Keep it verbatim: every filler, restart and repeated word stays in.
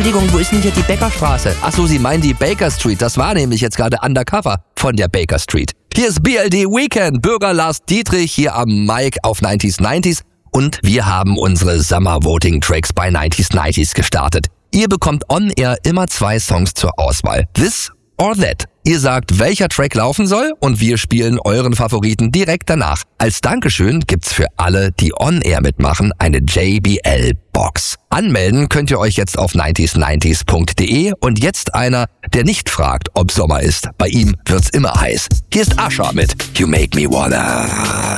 Entschuldigung, wo ist denn hier die Bäckerstraße? Achso, Sie meinen die Baker Street. Das war nämlich jetzt gerade undercover von der Baker Street. Hier ist B L D Weekend. Bürger Lars Dietrich hier am Mic auf neunzig neunzig. Und wir haben unsere Summer Voting Tracks bei neunzig neunzig gestartet. Ihr bekommt on air immer zwei Songs zur Auswahl. This or That. Ihr sagt, welcher Track laufen soll und wir spielen euren Favoriten direkt danach. Als Dankeschön gibt's für alle, die on air mitmachen, eine J B L-Box. Anmelden könnt ihr euch jetzt auf neunzig neunzig punkt de und jetzt einer, der nicht fragt, ob Sommer ist. Bei ihm wird's immer heiß. Hier ist Asher mit You Make Me Wanna.